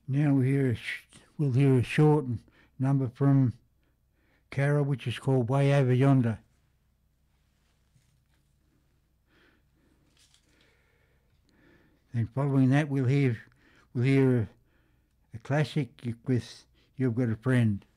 Now we'll hear a short number from Carol, which is called Way Over Yonder. Then following that, we'll hear a classic with You've Got a Friend.